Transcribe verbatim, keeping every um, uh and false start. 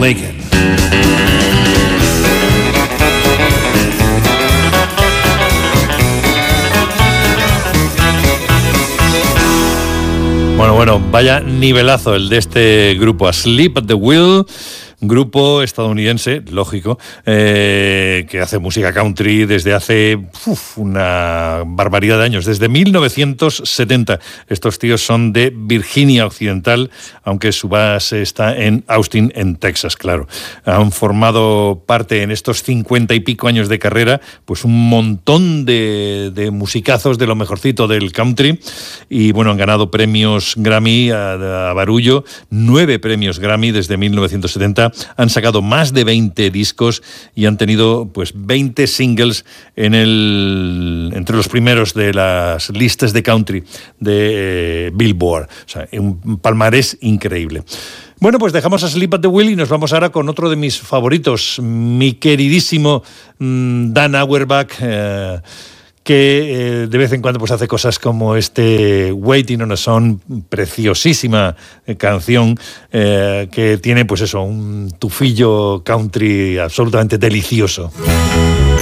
Lincoln. Bueno, bueno, vaya nivelazo el de este grupo, Asleep at the Wheel, grupo estadounidense, lógico, eh, que hace música country desde hace uf, una barbaridad de años, desde mil novecientos setenta. Estos tíos son de Virginia Occidental, aunque su base está en Austin, en Texas, claro. Han formado parte en estos cincuenta y pico años de carrera, pues un montón de, de musicazos de lo mejorcito del country, y bueno, han ganado premios Grammy a, a barullo, nueve premios Grammy desde mil novecientos setenta. Han sacado más de veinte discos y han tenido pues veinte singles en el entre los primeros de las listas de country de eh, Billboard. O sea, un palmarés increíble. Bueno, pues dejamos a Sleep at the Wheel y nos vamos ahora con otro de mis favoritos, mi queridísimo mmm, Dan Auerbach, eh, que eh, de vez en cuando pues hace cosas como este Waiting on a Song, preciosísima eh, canción eh, que tiene pues eso, un tufillo country absolutamente delicioso.